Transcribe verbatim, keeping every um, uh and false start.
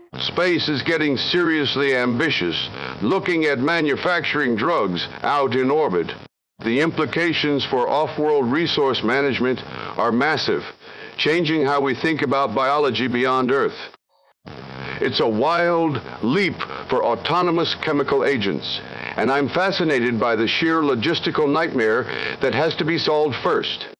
Space is getting seriously ambitious, looking at manufacturing drugs out in orbit. The implications for off-world resource management are massive, changing how we think about biology beyond Earth. It's a wild leap for autonomous chemical agents, and I'm fascinated by the sheer logistical nightmare that has to be solved first.